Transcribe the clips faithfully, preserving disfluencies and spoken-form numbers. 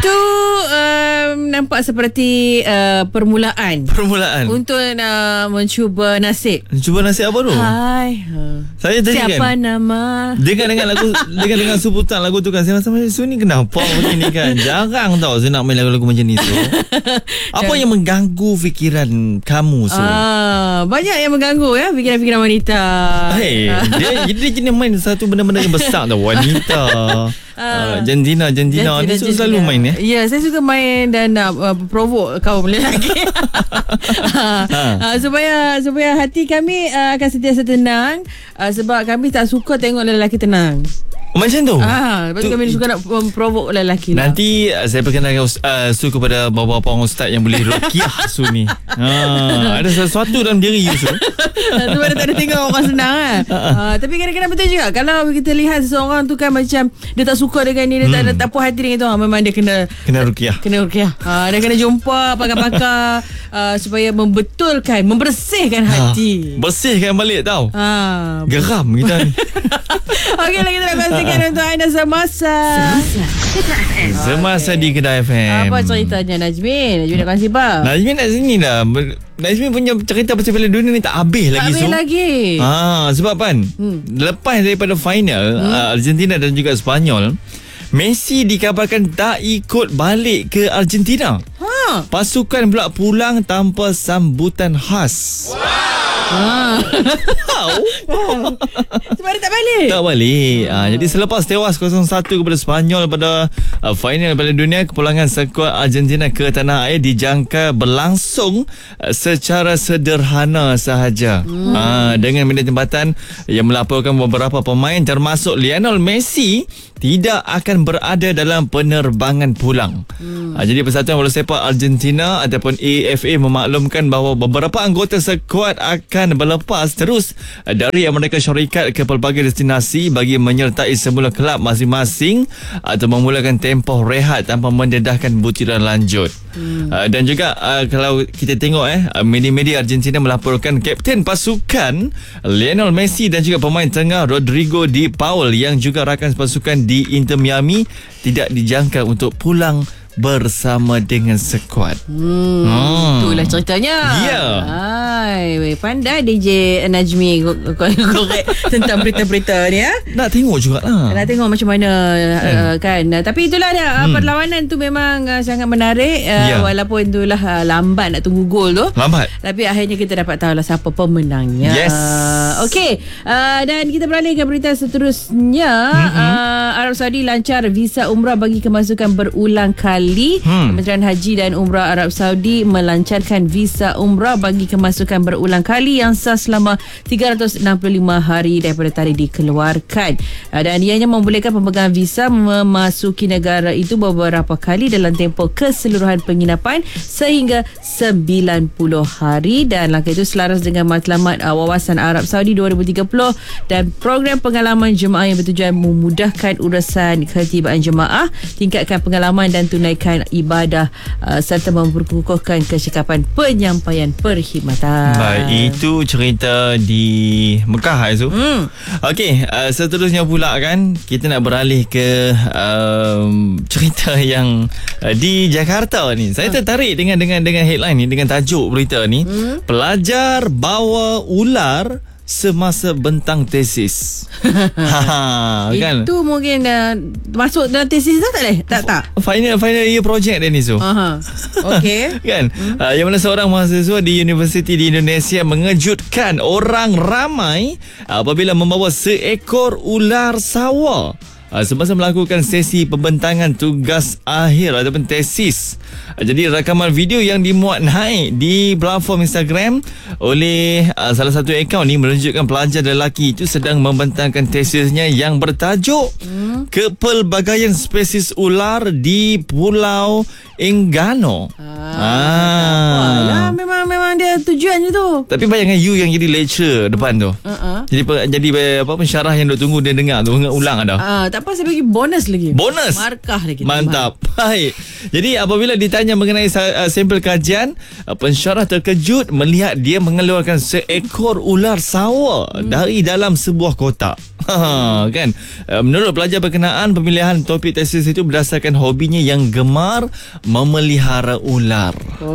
Itu um, nampak seperti uh, permulaan. Permulaan Untuk uh, mencuba nasib. Cuba nasib apa tu? Hai. Saya tadi Siapa kan nama? Dengar dengan lagu Dengar dengan sebutan lagu tu kan, saya rasa macam Su ni kenapa macam ni kan. Jarang tau saya nak main lagu-lagu macam ni tu. Apa yang mengganggu fikiran kamu Su? Ah, banyak yang mengganggu ya fikiran-fikiran wanita. Hey, dia, dia jenis main satu benda-benda yang besar tau. Wanita uh, Jantina Jantina ni Su selalu main ya. Ya, saya suka main dan uh, uh, provoke kaum lelaki. ha. uh, supaya supaya hati kami uh, akan sentiasa tenang, uh, sebab kami tak suka tengok lelaki tenang. Oh, macam tu? Ah, lepas tu kami suka nak provoke lelaki lah. Nanti uh, saya perkenalkan uh, Su kepada beberapa orang ustaz yang boleh ruqyah Su ni. Ha, ada sesuatu dalam diri you Su. Sebab dia tak ada tengok orang senang kan. uh, Tapi kadang-kadang betul juga. Kalau kita lihat seseorang tu kan macam dia tak suka dengan ni, dia hmm. tak ada tak puas hati dengan tu, ha, memang dia kena Kena ruqyah. Kena ruqyah. Ha, dia kena jumpa pakar-pakar uh, supaya membetulkan, membersihkan hati. Ha, bersihkan balik tau. Ha, Geram kita ni. Okeylah, kita nak kongsikan untuk anda semasa. Semasa di Kedah F M. Apa ceritanya Najmin? Najmin nak kongsi apa? Najmin nak sini dah. Najmin punya cerita pasal Piala Dunia ni tak habis Tak lagi. habis so. lagi. Ha, sebab kan hmm. lepas daripada final hmm. Argentina dan juga Sepanyol, Messi dikabarkan tak ikut balik ke Argentina. Ha. Pasukan pula pulang tanpa sambutan khas. Wow. Ha. Wow. Sebab dia tak balik. Tak balik. Hmm. Ha, jadi selepas tewas kosong satu kepada Sepanyol pada uh, final Piala Dunia, kepulangan skuad Argentina ke tanah air dijangka berlangsung uh, secara sederhana sahaja. Hmm. Ha, dengan media tempatan yang melaporkan beberapa pemain termasuk Lionel Messi tidak akan berada dalam penerbangan pulang. Hmm. Ha, jadi Persatuan Bola Sepak Argentina ataupun A F A memaklumkan bahawa beberapa anggota skuad akan berlepas terus dari Amerika Syarikat ke pelbagai destinasi bagi menyertai semula kelab masing-masing atau memulakan tempoh rehat tanpa mendedahkan butiran lanjut. Hmm. Uh, dan juga uh, kalau kita tengok eh media-media Argentina melaporkan kapten pasukan Lionel Messi dan juga pemain tengah Rodrigo Di Paul yang juga rakan pasukan di Inter Miami tidak dijangka untuk pulang bersama dengan skuad. Hmm, hmm. Itulah ceritanya. Ya. Yeah. Hai, pandai D J Najmi korek tentang berita-berita ni ya. Nak tengok jugalah. Nak tengok macam mana hmm. uh, kan. Tapi itulah dia, hmm. perlawanan tu memang uh, sangat menarik uh, yeah. walaupun itulah uh, lambat nak tunggu gol tu. Lambat. Tapi akhirnya kita dapat tahu lah siapa pemenangnya. Yes. Uh, Okey, uh, dan kita beralih ke berita seterusnya. Mm-hmm. Uh, Arab Saudi lancar visa umrah bagi kemasukan berulang kali. Hmm. Kementerian Haji dan Umrah Arab Saudi melancarkan visa umrah bagi kemasukan berulang kali yang sah selama tiga ratus enam puluh lima hari daripada tarikh dikeluarkan. Dan ianya membolehkan pemegang visa memasuki negara itu beberapa kali dalam tempoh keseluruhan penginapan sehingga sembilan puluh hari, dan langkah itu selaras dengan matlamat Wawasan Arab Saudi dua ribu tiga puluh dan program pengalaman jemaah yang bertujuan memudahkan urusan ketibaan jemaah, tingkatkan pengalaman dan tunai ibadah uh, serta memperkukuhkan kecekapan penyampaian perkhidmatan. Baik, itu cerita di Mekah itu. Hmm. Okey, uh, seterusnya pula kan kita nak beralih ke um, cerita yang uh, di Jakarta ni. Saya tertarik dengan dengan dengan headline ni, dengan tajuk berita ni. Hmm. Pelajar bawa ular semasa bentang tesis. ha, kan? Itu mungkin uh, masuk dalam tesis dah tak boleh? Tak tak. Final final year project dia ni so. Aha. Okey. Kan? Hmm. Uh, yang mana seorang mahasiswa di universiti di Indonesia mengejutkan orang ramai apabila membawa seekor ular sawah Uh, semasa melakukan sesi pembentangan tugas akhir ataupun tesis. Uh, jadi rakaman video yang dimuat naik di platform Instagram oleh uh, salah satu akaun ni menunjukkan pelajar lelaki itu sedang membentangkan tesisnya yang bertajuk hmm? Kepelbagaian Spesies Ular di Pulau Enggano. Ah, ah. Alah, memang memang dia tujuannya tu. Tapi bayangkan you yang jadi lecturer depan tu. Uh-uh. Jadi jadi apa pensyarah yang duk tunggu dia dengar tu ulang dah. Ah, tak apa, saya bagi bonus lagi. Bonus. Markah lagi. Mantap. Baik. Jadi apabila ditanya mengenai uh, sampel kajian, uh, pensyarah terkejut melihat dia mengeluarkan seekor ular sawa hmm. dari dalam sebuah kotak. Ha, kan? Menurut pelajar berkenaan, pemilihan topik tesis itu berdasarkan hobinya yang gemar memelihara ular.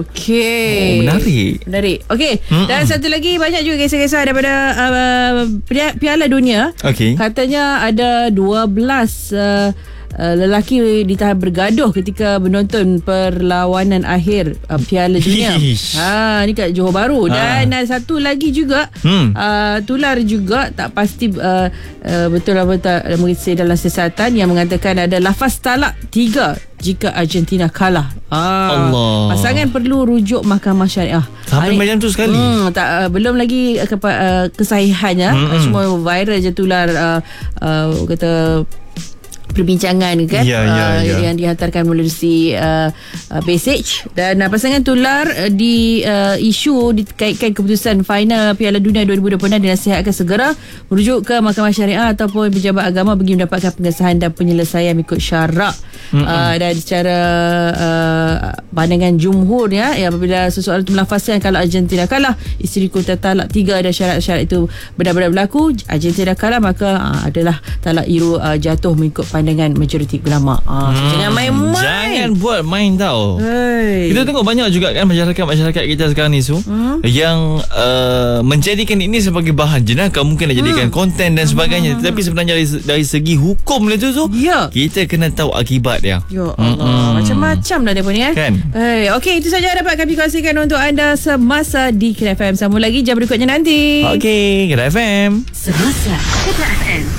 Okey. Oh, menarik. Menarik. Okey. Mm-mm. Dan satu lagi, banyak juga kisah-kisah daripada uh, Piala Dunia. Okey. Katanya ada dua belas uh, Uh, lelaki ditahan bergaduh ketika menonton perlawanan akhir uh, Piala Dunia. Ha, ni kat Johor Bahru. Dan ha. uh, satu lagi juga hmm. uh, tular juga, tak pasti uh, uh, betul apa tak mengisi dalam siasatan yang mengatakan ada lafaz talak tiga jika Argentina kalah. Ah, Allah. Pasangan perlu rujuk mahkamah syariah. Sampai macam tu sekali. Hmm, tak uh, belum lagi uh, kepa, uh, kesahihannya. Hmm, Semua viral je tular uh, uh, kata perbincangan kan ya, ya, uh, ya. yang dihantarkan melalui uh, uh, message. Dan uh, pasangan tular uh, di uh, isu dikaitkan keputusan final Piala Dunia dua ribu dua puluh enam dinasihatkan segera merujuk ke mahkamah syariah ataupun pejabat agama bagi mendapatkan pengesahan dan penyelesaian mengikut syarak. Uh, dan secara uh, pandangan jumhur ya, ya apabila seseorang itu melafazkan kalau Argentina kalah, isteriku tertalak tiga dan syarat-syarat itu benar-benar berlaku, Argentina kalah, maka uh, adalah talak iru uh, jatuh mengikut pandangan majoriti ulama. Uh, hmm. Jangan main-main. Jangan buat main tau. Hey. Kita tengok banyak juga kan masyarakat-masyarakat kita sekarang ni Su, hmm? yang uh, menjadikan ini sebagai bahan jenaka, mungkin nak jadikan hmm. konten dan sebagainya. Hmm. Tetapi sebenarnya dari, dari segi hukum dia tu Su, ya. kita kena tahu akibat dia. Ya Allah, hmm. macam-macam dah dia pun ya. Kan? Hey, okey, itu saja dapat kami kongsikan untuk anda semasa di Kedah F M. Sambung lagi jam berikutnya nanti. Okey, Kedah F M. Semasa Kedah F M.